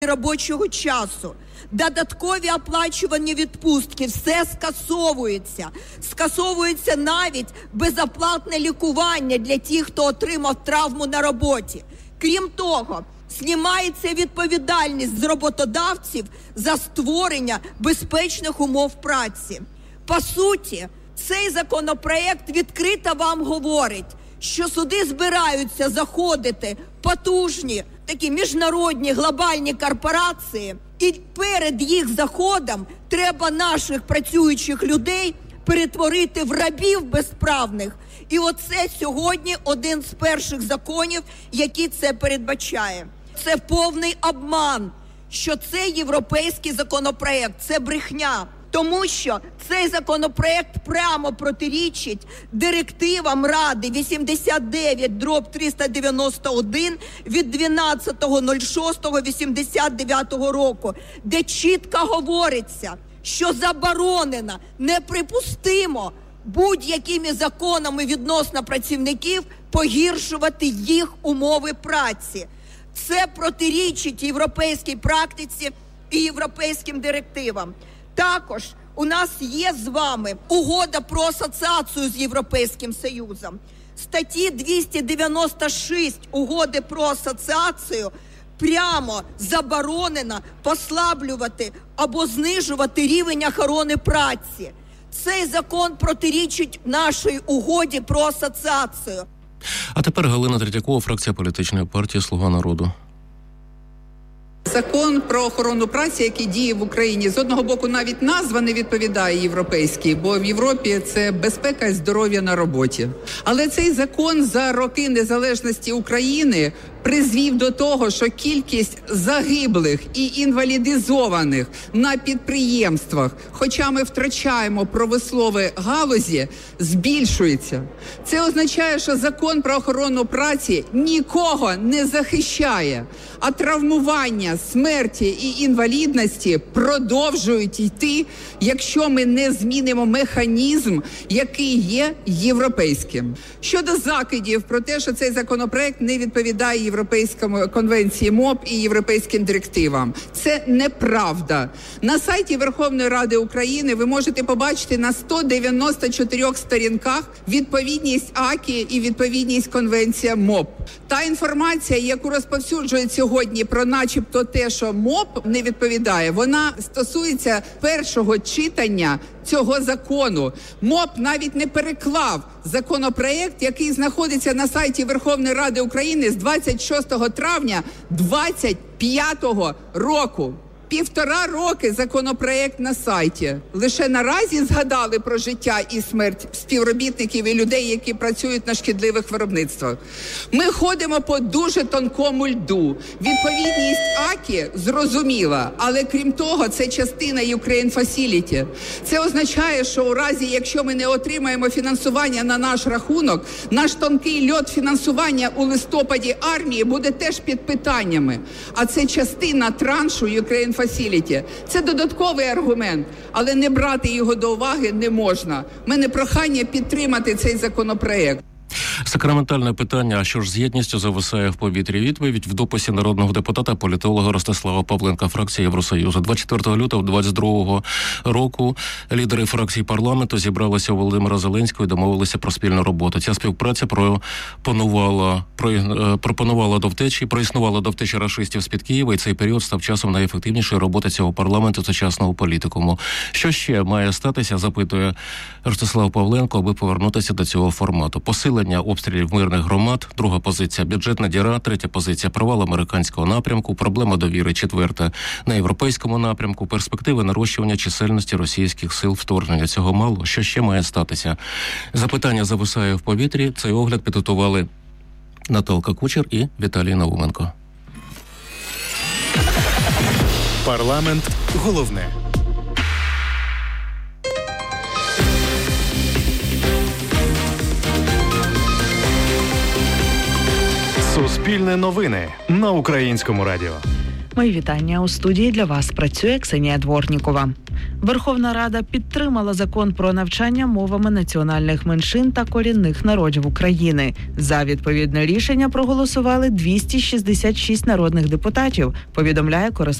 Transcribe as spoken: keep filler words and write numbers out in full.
робочого часу, додаткові оплачувані відпустки, все скасовується. Скасовується навіть безоплатне лікування для тих, хто отримав травму на роботі. Крім того, знімається відповідальність з роботодавців за створення безпечних умов праці. По суті, цей законопроект відкрито вам говорить, що сюди збираються заходити потужні такі міжнародні глобальні корпорації, і перед їх заходом треба наших працюючих людей перетворити в рабів безправних. І оце сьогодні один з перших законів, який це передбачає. Це повний обман, що це європейський законопроект, це брехня. Тому що цей законопроект прямо протирічить директивам Ради вісімдесят дев'ять дроб триста дев'яносто один від дванадцятого шостого вісімдесят дев'ятого року, де чітко говориться, що заборонено, неприпустимо будь-якими законами відносно працівників погіршувати їх умови праці. Це протирічить європейській практиці і європейським директивам. Також у нас є з вами угода про асоціацію з Європейським Союзом. Статті двісті дев'яносто шість угоди про асоціацію прямо заборонено послаблювати або знижувати рівень охорони праці. Цей закон протирічить нашій угоді про асоціацію. А тепер Галина Третьякова, фракція політичної партії «Слуга народу». Закон про охорону праці, який діє в Україні, з одного боку навіть назва не відповідає європейській, бо в Європі це безпека і здоров'я на роботі. Але цей закон за роки незалежності України призвів до того, що кількість загиблих і інвалідизованих на підприємствах, хоча ми втрачаємо промислові галузі, збільшується. Це означає, що закон про охорону праці нікого не захищає, а травмування, смерті і інвалідності продовжують йти, якщо ми не змінимо механізм, який є європейським. Щодо закидів про те, що цей законопроект не відповідає Європейському конвенції МОП і європейським директивам. Це неправда. На сайті Верховної Ради України ви можете побачити на сто дев'яносто чотирьох сторінках відповідність АКІ і відповідність конвенція МОП. Та інформація, яку розповсюджують сьогодні про начебто те, що МОП не відповідає, вона стосується першого читання цього закону. МОП навіть не переклав законопроект, який знаходиться на сайті Верховної Ради України з двадцять шостого травня двадцять п'ятого року. Півтора роки законопроект на сайті. Лише наразі згадали про життя і смерть співробітників і людей, які працюють на шкідливих виробництвах. Ми ходимо по дуже тонкому льду. Відповідність АКІ зрозуміла, але крім того, це частина Ukraine Facility. Це означає, що у разі, якщо ми не отримаємо фінансування на наш рахунок, наш тонкий льод фінансування у листопаді армії буде теж під питаннями. А це частина траншу Ukraine Facility. Facility. Це додатковий аргумент, але не брати його до уваги не можна. У мене прохання підтримати цей законопроект. Сакраментальне питання, а що ж з єдністю зависає в повітрі? Відповідь в дописі народного депутата, політолога Ростислава Павленка, фракція Євросоюзу. двадцять четвертого лютого двадцять другого року лідери фракцій парламенту зібралися у Володимира Зеленського і домовилися про спільну роботу. Ця співпраця пропонувала, пропонувала до втечі, проіснувала до втечі рашистів з-під Києва, і цей період став часом найефективнішої роботи цього парламенту сучасного політикуму. Що ще має статися, запитує Ростислав Павленко, аби повернутися до цього формату? Посилення обстрілів мирних громад, друга позиція – бюджетна діра, третя позиція – провал американського напрямку, проблема довіри, четверта – на європейському напрямку, перспективи нарощування чисельності російських сил вторгнення. Цього мало. Що ще має статися? Запитання зависає в повітрі. Цей огляд підготували Наталка Кучер і Віталій Науменко. Парламент головне. Суспільне новини на Українському радіо. Мої вітання. У студії для вас працює Ксенія Дворнікова. Верховна Рада підтримала закон про навчання мовами національних меншин та корінних народів України. За відповідне рішення проголосували двісті шістдесят шість народних депутатів, повідомляє кореспондент